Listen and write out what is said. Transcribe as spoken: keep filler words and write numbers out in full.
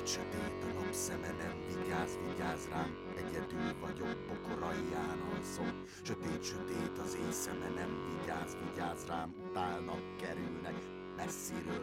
Sötét, sötét, a napszeme nem vigyáz, vigyáz rám. Egyedül vagyok, pokora hiány alszom. Sötét, sötét, az éjszeme nem vigyáz, vigyáz rám. Utálnak, kerülnek, messziről